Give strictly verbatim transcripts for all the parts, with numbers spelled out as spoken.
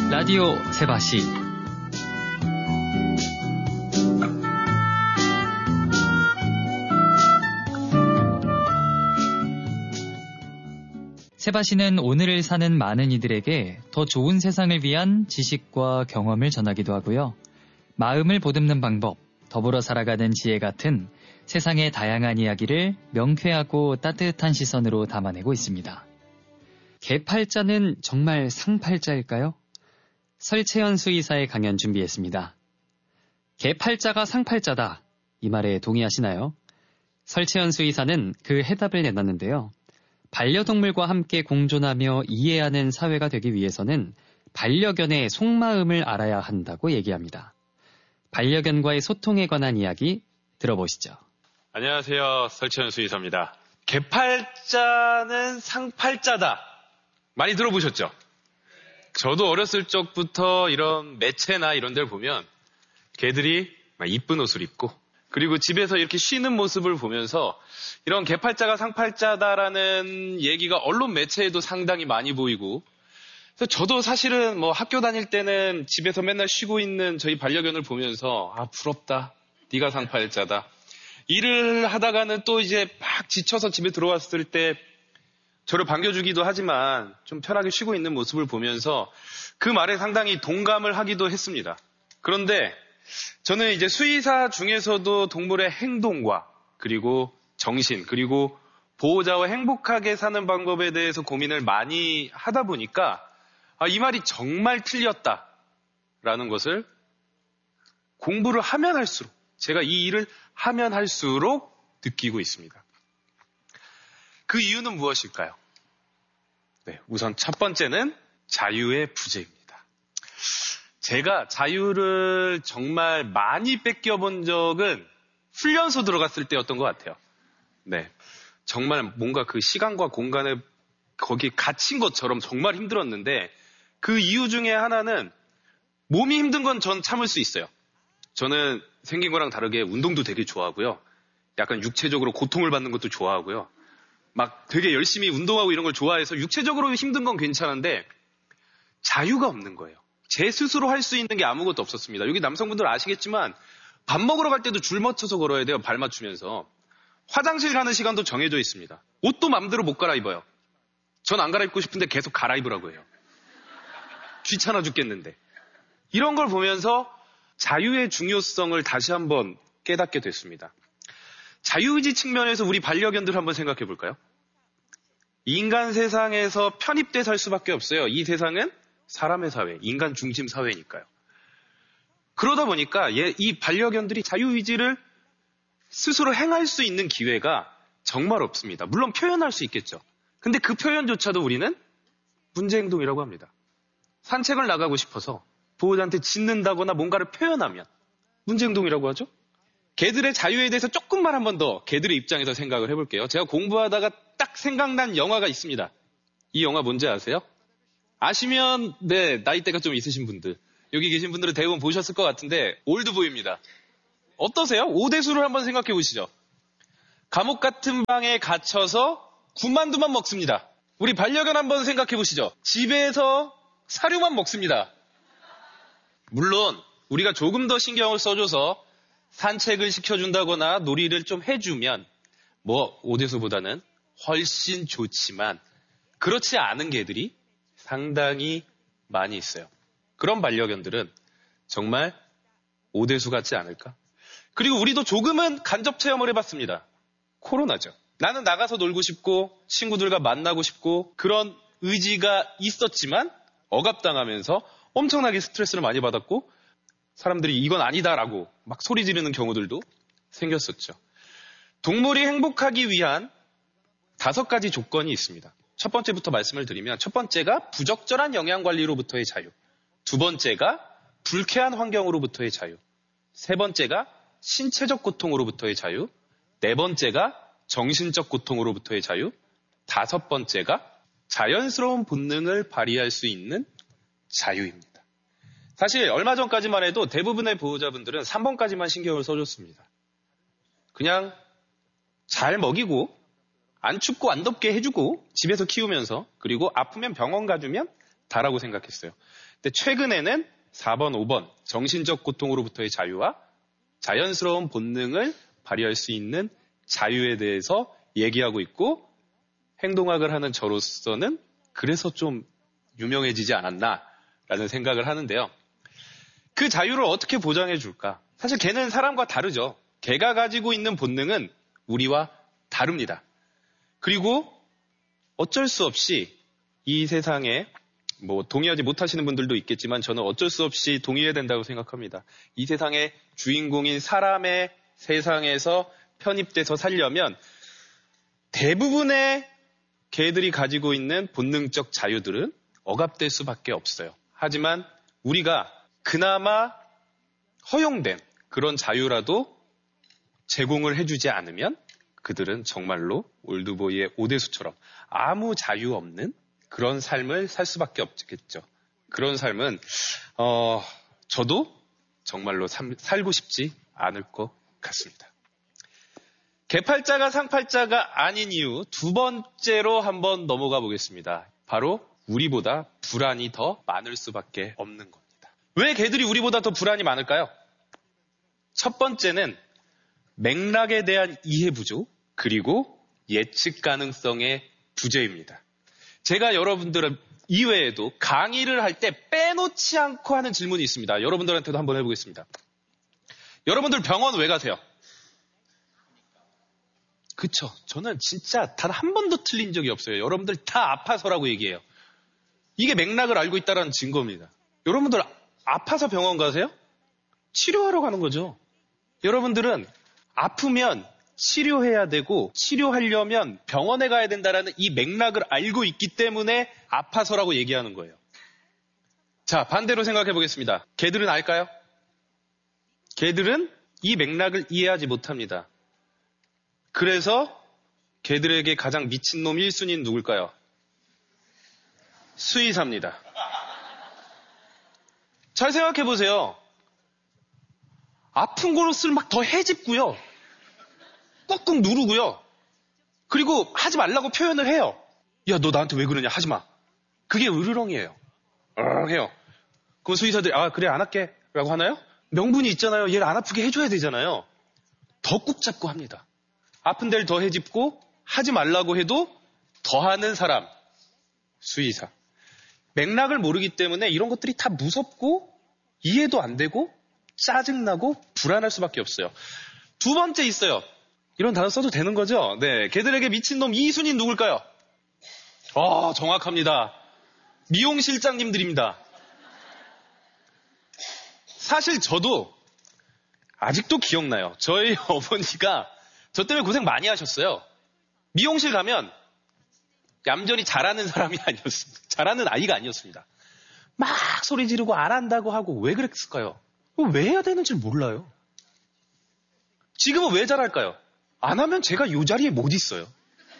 라디오 세바시. 세바시는 오늘을 사는 많은 이들에게 더 좋은 세상을 위한 지식과 경험을 전하기도 하고요. 마음을 보듬는 방법, 더불어 살아가는 지혜 같은 세상의 다양한 이야기를 명쾌하고 따뜻한 시선으로 담아내고 있습니다. 개팔자는 정말 상팔자일까요? 설채연 수의사의 강연 준비했습니다. 개팔자가 상팔자다. 이 말에 동의하시나요? 설채연 수의사는 그 해답을 내놨는데요. 반려동물과 함께 공존하며 이해하는 사회가 되기 위해서는 반려견의 속마음을 알아야 한다고 얘기합니다. 반려견과의 소통에 관한 이야기 들어보시죠. 안녕하세요. 설채연 수의사입니다. 개팔자는 상팔자다. 많이 들어보셨죠? 저도 어렸을 적부터 이런 매체나 이런 데를 보면 개들이 막 이쁜 옷을 입고 그리고 집에서 이렇게 쉬는 모습을 보면서 이런 개팔자가 상팔자다라는 얘기가 언론 매체에도 상당히 많이 보이고, 그래서 저도 사실은 뭐 학교 다닐 때는 집에서 맨날 쉬고 있는 저희 반려견을 보면서 아 부럽다, 네가 상팔자다. 일을 하다가는 또 이제 막 지쳐서 집에 들어왔을 때 저를 반겨주기도 하지만 좀 편하게 쉬고 있는 모습을 보면서 그 말에 상당히 동감을 하기도 했습니다. 그런데 저는 이제 수의사 중에서도 동물의 행동과 그리고 정신 그리고 보호자와 행복하게 사는 방법에 대해서 고민을 많이 하다 보니까 아, 이 말이 정말 틀렸다라는 것을 공부를 하면 할수록, 제가 이 일을 하면 할수록 느끼고 있습니다. 그 이유는 무엇일까요? 네, 우선 첫 번째는 자유의 부재입니다. 제가 자유를 정말 많이 뺏겨본 적은 훈련소 들어갔을 때였던 것 같아요. 네, 정말 뭔가 그 시간과 공간에 거기 갇힌 것처럼 정말 힘들었는데 그 이유 중에 하나는 몸이 힘든 건 전 참을 수 있어요. 저는 생긴 거랑 다르게 운동도 되게 좋아하고요. 약간 육체적으로 고통을 받는 것도 좋아하고요. 막 되게 열심히 운동하고 이런 걸 좋아해서 육체적으로 힘든 건 괜찮은데 자유가 없는 거예요. 제 스스로 할 수 있는 게 아무것도 없었습니다. 여기 남성분들 아시겠지만 밥 먹으러 갈 때도 줄 맞춰서 걸어야 돼요. 발 맞추면서. 화장실 가는 시간도 정해져 있습니다. 옷도 마음대로 못 갈아입어요. 전 안 갈아입고 싶은데 계속 갈아입으라고 해요. 귀찮아 죽겠는데. 이런 걸 보면서 자유의 중요성을 다시 한번 깨닫게 됐습니다. 자유의지 측면에서 우리 반려견들 한번 생각해 볼까요? 인간 세상에서 편입돼 살 수밖에 없어요. 이 세상은 사람의 사회, 인간 중심 사회니까요. 그러다 보니까 이 반려견들이 자유의지를 스스로 행할 수 있는 기회가 정말 없습니다. 물론 표현할 수 있겠죠. 근데 그 표현조차도 우리는 문제행동이라고 합니다. 산책을 나가고 싶어서 보호자한테 짖는다거나 뭔가를 표현하면 문제행동이라고 하죠. 개들의 자유에 대해서 조금만 한 번 더 개들의 입장에서 생각을 해볼게요. 제가 공부하다가 딱 생각난 영화가 있습니다. 이 영화 뭔지 아세요? 아시면 네, 나이대가 좀 있으신 분들, 여기 계신 분들은 대부분 보셨을 것 같은데 올드보이입니다. 어떠세요? 오대수를 한번 생각해 보시죠. 감옥 같은 방에 갇혀서 군만두만 먹습니다. 우리 반려견 한번 생각해 보시죠. 집에서 사료만 먹습니다. 물론 우리가 조금 더 신경을 써줘서 산책을 시켜준다거나 놀이를 좀 해주면 뭐 오대수보다는 훨씬 좋지만 그렇지 않은 개들이 상당히 많이 있어요. 그런 반려견들은 정말 오대수 같지 않을까? 그리고 우리도 조금은 간접 체험을 해봤습니다. 코로나죠. 나는 나가서 놀고 싶고 친구들과 만나고 싶고 그런 의지가 있었지만 억압당하면서 엄청나게 스트레스를 많이 받았고 사람들이 이건 아니다라고 막 소리 지르는 경우들도 생겼었죠. 동물이 행복하기 위한 다섯 가지 조건이 있습니다. 첫 번째부터 말씀을 드리면 첫 번째가 부적절한 영양관리로부터의 자유, 두 번째가 불쾌한 환경으로부터의 자유, 세 번째가 신체적 고통으로부터의 자유, 네 번째가 정신적 고통으로부터의 자유, 다섯 번째가 자연스러운 본능을 발휘할 수 있는 자유입니다. 사실 얼마 전까지만 해도 대부분의 보호자분들은 삼 번까지만 신경을 써줬습니다. 그냥 잘 먹이고 안 춥고 안 덥게 해주고 집에서 키우면서 그리고 아프면 병원 가주면 다라고 생각했어요. 근데 최근에는 사 번, 오 번 정신적 고통으로부터의 자유와 자연스러운 본능을 발휘할 수 있는 자유에 대해서 얘기하고 있고 행동학을 하는 저로서는 그래서 좀 유명해지지 않았나라는 생각을 하는데요. 그 자유를 어떻게 보장해 줄까? 사실 걔는 사람과 다르죠. 걔가 가지고 있는 본능은 우리와 다릅니다. 그리고 어쩔 수 없이 이 세상에 뭐 동의하지 못하시는 분들도 있겠지만 저는 어쩔 수 없이 동의해야 된다고 생각합니다. 이 세상의 주인공인 사람의 세상에서 편입돼서 살려면 대부분의 개들이 가지고 있는 본능적 자유들은 억압될 수밖에 없어요. 하지만 우리가 그나마 허용된 그런 자유라도 제공을 해주지 않으면 그들은 정말로 올드보이의 오대수처럼 아무 자유 없는 그런 삶을 살 수밖에 없겠죠. 그런 삶은 어, 저도 정말로 삼, 살고 싶지 않을 것 같습니다. 개팔자가 상팔자가 아닌 이유 두 번째로 한번 넘어가 보겠습니다. 바로 우리보다 불안이 더 많을 수밖에 없는 겁니다. 왜 개들이 우리보다 더 불안이 많을까요? 첫 번째는 맥락에 대한 이해 부족 그리고 예측 가능성의 부재입니다. 제가 여러분들 이외에도 강의를 할 때 빼놓지 않고 하는 질문이 있습니다. 여러분들한테도 한번 해보겠습니다. 여러분들 병원 왜 가세요? 그쵸. 저는 진짜 단 한 번도 틀린 적이 없어요. 여러분들 다 아파서라고 얘기해요. 이게 맥락을 알고 있다는 증거입니다. 여러분들 아파서 병원 가세요? 치료하러 가는 거죠. 여러분들은 아프면 치료해야 되고 치료하려면 병원에 가야 된다는 이 맥락을 알고 있기 때문에 아파서라고 얘기하는 거예요. 자, 반대로 생각해 보겠습니다. 개들은 알까요? 개들은 이 맥락을 이해하지 못합니다. 그래서 개들에게 가장 미친놈 일 순위는 누굴까요? 수의사입니다. 잘 생각해 보세요. 아픈 곳을 막 더 해집고요. 꾹꾹 누르고요. 그리고 하지 말라고 표현을 해요. 야, 너 나한테 왜 그러냐? 하지 마. 그게 으르렁이에요. 으르렁 해요. 그럼 수의사들이 아, 그래 안 할게 라고 하나요? 명분이 있잖아요. 얘를 안 아프게 해줘야 되잖아요. 더 꾹 잡고 합니다. 아픈 데를 더 해집고 하지 말라고 해도 더 하는 사람. 수의사. 맥락을 모르기 때문에 이런 것들이 다 무섭고 이해도 안 되고 짜증나고 불안할 수밖에 없어요. 두 번째 있어요. 이런 단어 써도 되는 거죠? 네, 개들에게 미친놈 이 순위 누굴까요? 아, 정확합니다. 미용실장님들입니다. 사실 저도 아직도 기억나요. 저희 어머니가 저 때문에 고생 많이 하셨어요. 미용실 가면 얌전히 잘하는 사람이 아니었습니다. 잘하는 아이가 아니었습니다. 막 소리 지르고 안 한다고 하고 왜 그랬을까요? 왜 해야 되는지 몰라요. 지금은 왜 잘할까요? 안 하면 제가 이 자리에 못 있어요.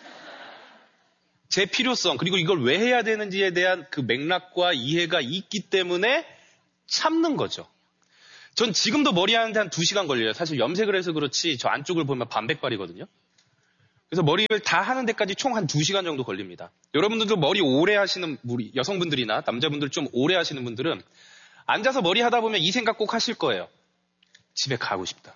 제 필요성 그리고 이걸 왜 해야 되는지에 대한 그 맥락과 이해가 있기 때문에 참는 거죠. 전 지금도 머리 하는데 한 두 시간 걸려요. 사실 염색을 해서 그렇지 저 안쪽을 보면 반백발이거든요. 그래서 머리를 다 하는 데까지 총 한 두 시간 정도 걸립니다. 여러분들도 머리 오래 하시는 우리 여성분들이나 남자분들 좀 오래 하시는 분들은 앉아서 머리 하다 보면 이 생각 꼭 하실 거예요. 집에 가고 싶다.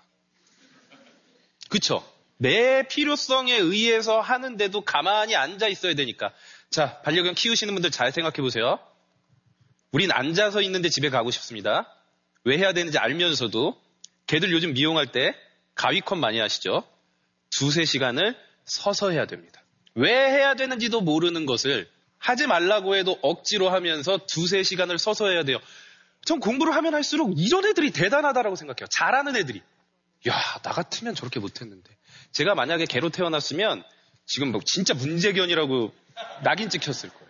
그쵸? 내 필요성에 의해서 하는데도 가만히 앉아 있어야 되니까. 자, 반려견 키우시는 분들 잘 생각해 보세요. 우린 앉아서 있는데 집에 가고 싶습니다. 왜 해야 되는지 알면서도 개들 요즘 미용할 때 가위컷 많이 하시죠? 두세 시간을 서서 해야 됩니다. 왜 해야 되는지도 모르는 것을 하지 말라고 해도 억지로 하면서 두세 시간을 서서 해야 돼요. 전 공부를 하면 할수록 이런 애들이 대단하다라고 생각해요. 잘하는 애들이. 야, 나 같으면 저렇게 못했는데. 제가 만약에 개로 태어났으면 지금 뭐 진짜 문제견이라고 낙인 찍혔을 거예요.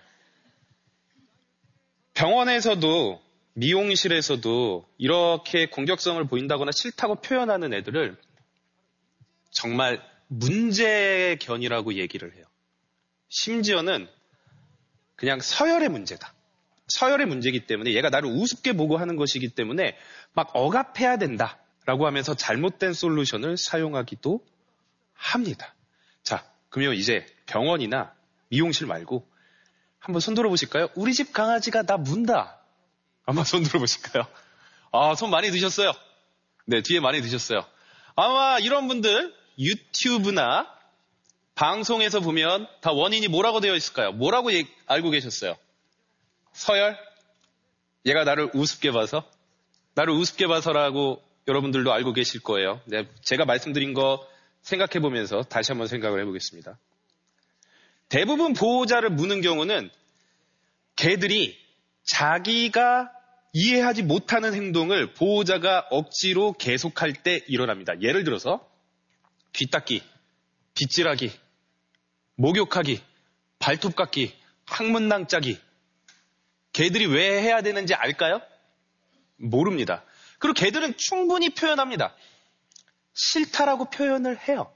병원에서도 미용실에서도 이렇게 공격성을 보인다거나 싫다고 표현하는 애들을 정말 문제견이라고 얘기를 해요. 심지어는 그냥 서열의 문제다. 서열의 문제이기 때문에 얘가 나를 우습게 보고 하는 것이기 때문에 막 억압해야 된다라고 하면서 잘못된 솔루션을 사용하기도 합니다. 자, 그러면 이제 병원이나 미용실 말고 한번 손 들어보실까요? 우리 집 강아지가 나 문다. 한번 손 들어보실까요? 아, 손 많이 드셨어요. 네, 뒤에 많이 드셨어요. 아마 이런 분들 유튜브나 방송에서 보면 다 원인이 뭐라고 되어 있을까요? 뭐라고 얘, 알고 계셨어요? 서열? 얘가 나를 우습게 봐서? 나를 우습게 봐서라고 여러분들도 알고 계실 거예요. 네, 제가 말씀드린 거 생각해 보면서 다시 한번 생각을 해보겠습니다. 대부분 보호자를 무는 경우는 개들이 자기가 이해하지 못하는 행동을 보호자가 억지로 계속할 때 일어납니다. 예를 들어서 귀 닦기, 빗질하기, 목욕하기, 발톱 깎기, 항문낭 짜기. 개들이 왜 해야 되는지 알까요? 모릅니다. 그리고 개들은 충분히 표현합니다. 싫다라고 표현을 해요.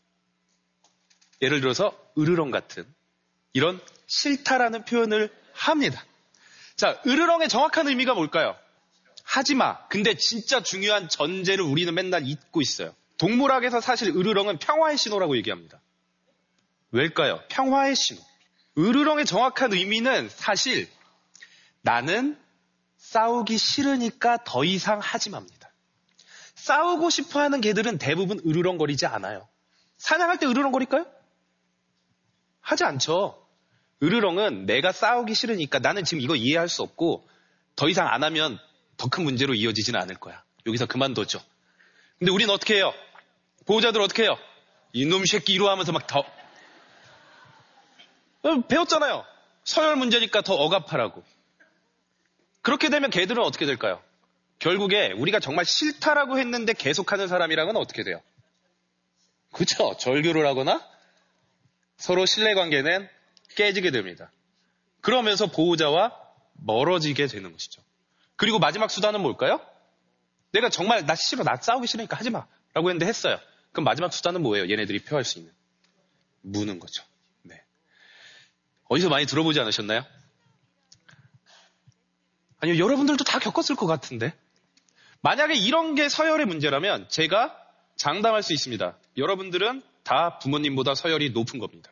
예를 들어서 으르렁 같은 이런 싫다라는 표현을 합니다. 자, 으르렁의 정확한 의미가 뭘까요? 하지마. 근데 진짜 중요한 전제를 우리는 맨날 잊고 있어요. 동물학에서 사실 으르렁은 평화의 신호라고 얘기합니다. 왜일까요? 평화의 신호. 으르렁의 정확한 의미는 사실 나는 싸우기 싫으니까 더 이상 하지 맙니다. 싸우고 싶어하는 개들은 대부분 으르렁거리지 않아요. 사냥할 때 으르렁거릴까요? 하지 않죠. 으르렁은 내가 싸우기 싫으니까 나는 지금 이거 이해할 수 없고 더 이상 안 하면 더 큰 문제로 이어지지는 않을 거야. 여기서 그만둬줘. 근데 우리는 어떻게 해요? 보호자들 어떻게 해요? 이놈 새끼 이로 하면서 막 더 배웠잖아요. 서열 문제니까 더 억압하라고. 그렇게 되면 개들은 어떻게 될까요? 결국에 우리가 정말 싫다라고 했는데 계속하는 사람이랑은 어떻게 돼요? 그렇죠. 절교를 하거나 서로 신뢰관계는 깨지게 됩니다. 그러면서 보호자와 멀어지게 되는 것이죠. 그리고 마지막 수단은 뭘까요? 내가 정말 나 싫어, 나 싸우기 싫으니까 하지 마 라고 했는데 했어요. 그럼 마지막 수단은 뭐예요? 얘네들이 표할 수 있는. 무는 거죠. 네. 어디서 많이 들어보지 않으셨나요? 아니요, 여러분들도 다 겪었을 것 같은데. 만약에 이런 게 서열의 문제라면 제가 장담할 수 있습니다. 여러분들은 다 부모님보다 서열이 높은 겁니다.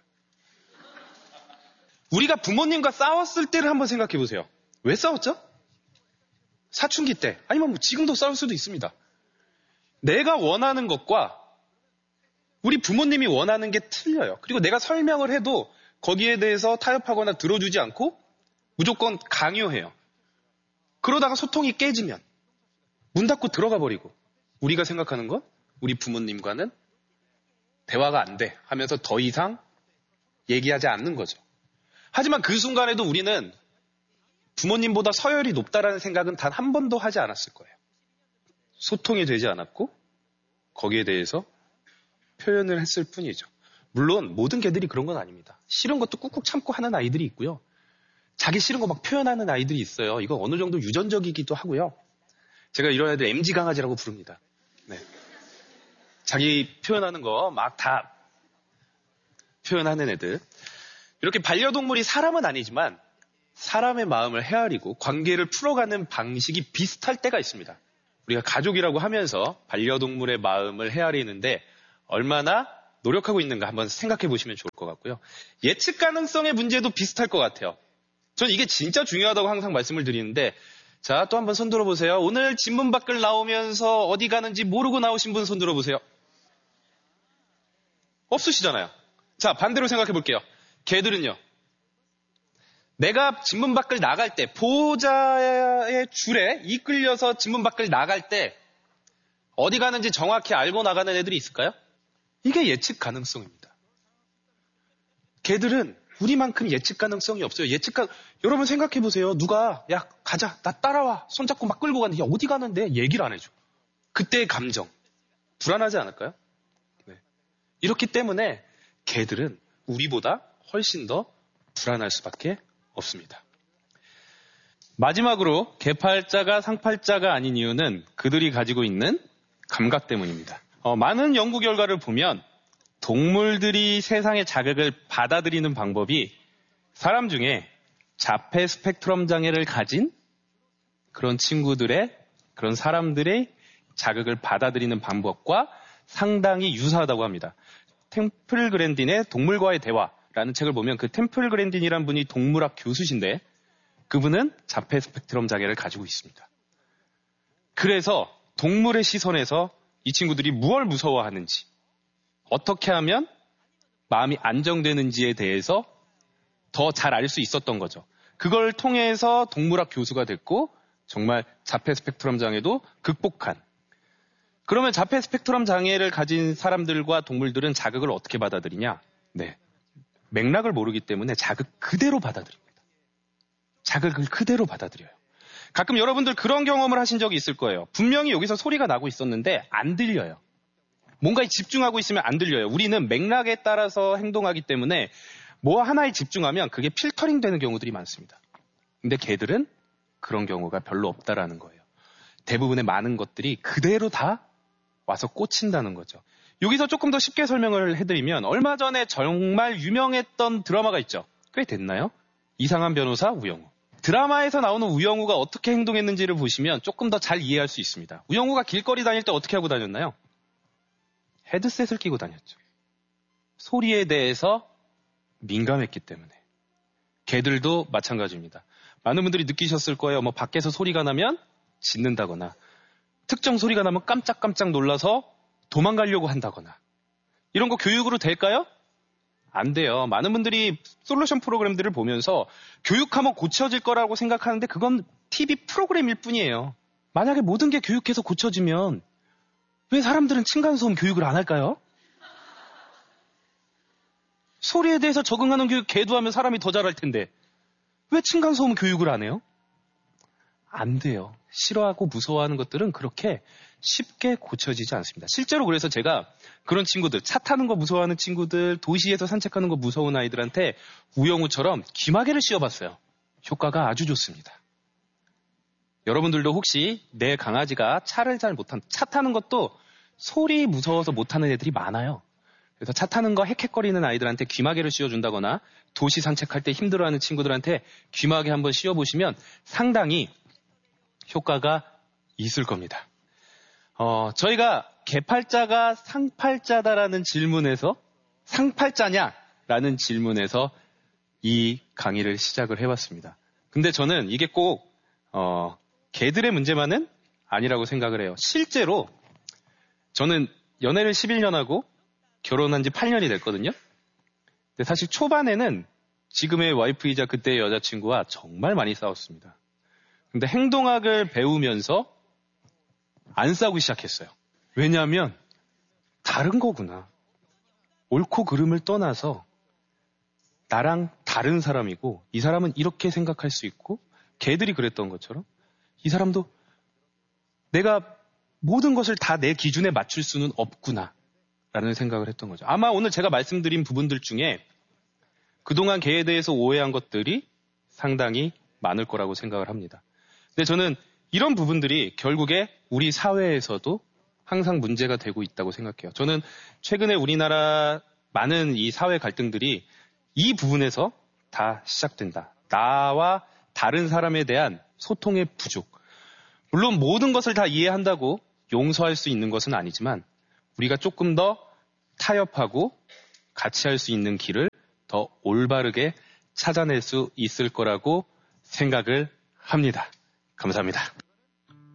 우리가 부모님과 싸웠을 때를 한번 생각해 보세요. 왜 싸웠죠? 사춘기 때, 아니면 뭐 지금도 싸울 수도 있습니다. 내가 원하는 것과 우리 부모님이 원하는 게 틀려요. 그리고 내가 설명을 해도 거기에 대해서 타협하거나 들어주지 않고 무조건 강요해요. 그러다가 소통이 깨지면 문 닫고 들어가 버리고 우리가 생각하는 건 우리 부모님과는 대화가 안 돼 하면서 더 이상 얘기하지 않는 거죠. 하지만 그 순간에도 우리는 부모님보다 서열이 높다라는 생각은 단 한 번도 하지 않았을 거예요. 소통이 되지 않았고 거기에 대해서 표현을 했을 뿐이죠. 물론 모든 개들이 그런 건 아닙니다. 싫은 것도 꾹꾹 참고 하는 아이들이 있고요. 자기 싫은 거 막 표현하는 아이들이 있어요. 이건 어느 정도 유전적이기도 하고요. 제가 이런 애들 엠지 강아지라고 부릅니다. 네. 자기 표현하는 거 막 다 표현하는 애들. 이렇게 반려동물이 사람은 아니지만 사람의 마음을 헤아리고 관계를 풀어가는 방식이 비슷할 때가 있습니다. 우리가 가족이라고 하면서 반려동물의 마음을 헤아리는데 얼마나 노력하고 있는가 한번 생각해 보시면 좋을 것 같고요. 예측 가능성의 문제도 비슷할 것 같아요. 전 이게 진짜 중요하다고 항상 말씀을 드리는데 자, 또 한번 손 들어보세요. 오늘 집문 밖을 나오면서 어디 가는지 모르고 나오신 분 손 들어보세요. 없으시잖아요. 자, 반대로 생각해 볼게요. 개들은요. 내가 집문 밖을 나갈 때 보호자의 줄에 이끌려서 집문 밖을 나갈 때 어디 가는지 정확히 알고 나가는 애들이 있을까요? 이게 예측 가능성입니다. 개들은 우리만큼 예측 가능성이 없어요. 예측 가 여러분 생각해 보세요. 누가 야 가자 나 따라와 손잡고 막 끌고 가는데 야 어디 가는데 얘기를 안 해줘. 그때의 감정 불안하지 않을까요? 네. 이렇기 때문에 개들은 우리보다 훨씬 더 불안할 수밖에 없습니다. 마지막으로 개팔자가 상팔자가 아닌 이유는 그들이 가지고 있는 감각 때문입니다. 어, 많은 연구 결과를 보면 동물들이 세상의 자극을 받아들이는 방법이 사람 중에 자폐 스펙트럼 장애를 가진 그런 친구들의 그런 사람들의 자극을 받아들이는 방법과 상당히 유사하다고 합니다. 템플 그랜딘의 동물과의 대화라는 책을 보면 그 템플 그랜딘이라는 분이 동물학 교수신데 그분은 자폐 스펙트럼 장애를 가지고 있습니다. 그래서 동물의 시선에서 이 친구들이 무엇을 무서워하는지, 어떻게 하면 마음이 안정되는지에 대해서 더 잘 알 수 있었던 거죠. 그걸 통해서 동물학 교수가 됐고 정말 자폐 스펙트럼 장애도 극복한. 그러면 자폐 스펙트럼 장애를 가진 사람들과 동물들은 자극을 어떻게 받아들이냐? 네, 맥락을 모르기 때문에 자극 그대로 받아들입니다. 자극을 그대로 받아들여요. 가끔 여러분들 그런 경험을 하신 적이 있을 거예요. 분명히 여기서 소리가 나고 있었는데 안 들려요. 뭔가에 집중하고 있으면 안 들려요. 우리는 맥락에 따라서 행동하기 때문에 뭐 하나에 집중하면 그게 필터링 되는 경우들이 많습니다. 근데 개들은 그런 경우가 별로 없다라는 거예요. 대부분의 많은 것들이 그대로 다 와서 꽂힌다는 거죠. 여기서 조금 더 쉽게 설명을 해드리면 얼마 전에 정말 유명했던 드라마가 있죠. 꽤 됐나요? 이상한 변호사 우영우. 드라마에서 나오는 우영우가 어떻게 행동했는지를 보시면 조금 더 잘 이해할 수 있습니다. 우영우가 길거리 다닐 때 어떻게 하고 다녔나요? 헤드셋을 끼고 다녔죠. 소리에 대해서 민감했기 때문에. 개들도 마찬가지입니다. 많은 분들이 느끼셨을 거예요. 뭐 밖에서 소리가 나면 짖는다거나 특정 소리가 나면 깜짝깜짝 놀라서 도망가려고 한다거나 이런 거 교육으로 될까요? 안 돼요. 많은 분들이 솔루션 프로그램들을 보면서 교육하면 고쳐질 거라고 생각하는데 그건 티비 프로그램일 뿐이에요. 만약에 모든 게 교육해서 고쳐지면 왜 사람들은 층간소음 교육을 안 할까요? 소리에 대해서 적응하는 교육 개도 하면 사람이 더 잘할 텐데 왜 층간소음 교육을 안 해요? 안 돼요. 싫어하고 무서워하는 것들은 그렇게 쉽게 고쳐지지 않습니다. 실제로 그래서 제가 그런 친구들, 차 타는 거 무서워하는 친구들, 도시에서 산책하는 거 무서운 아이들한테 우영우처럼 귀마개를 씌워봤어요. 효과가 아주 좋습니다. 여러분들도 혹시 내 강아지가 차를 잘 못하는, 차 타는 것도 소리 무서워서 못하는 애들이 많아요. 그래서 차 타는 거 헥헥거리는 아이들한테 귀마개를 씌워준다거나 도시 산책할 때 힘들어하는 친구들한테 귀마개 한번 씌워보시면 상당히 효과가 있을 겁니다. 어, 저희가 개팔자가 상팔자다라는 질문에서 상팔자냐라는 질문에서 이 강의를 시작을 해봤습니다. 근데 저는 이게 꼭 어, 개들의 문제만은 아니라고 생각을 해요. 실제로 저는 연애를 십일 년 하고 결혼한 지 팔 년이 됐거든요. 근데 사실 초반에는 지금의 와이프이자 그때의 여자친구와 정말 많이 싸웠습니다. 근데 행동학을 배우면서 안 싸우기 시작했어요. 왜냐하면 다른 거구나. 옳고 그름을 떠나서 나랑 다른 사람이고 이 사람은 이렇게 생각할 수 있고 걔들이 그랬던 것처럼 이 사람도 내가 모든 것을 다 내 기준에 맞출 수는 없구나 라는 생각을 했던 거죠. 아마 오늘 제가 말씀드린 부분들 중에 그동안 걔에 대해서 오해한 것들이 상당히 많을 거라고 생각을 합니다. 근데 저는 이런 부분들이 결국에 우리 사회에서도 항상 문제가 되고 있다고 생각해요. 저는 최근에 우리나라 많은 이 사회 갈등들이 이 부분에서 다 시작된다. 나와 다른 사람에 대한 소통의 부족. 물론 모든 것을 다 이해한다고 용서할 수 있는 것은 아니지만 우리가 조금 더 타협하고 같이 할 수 있는 길을 더 올바르게 찾아낼 수 있을 거라고 생각을 합니다. 감사합니다.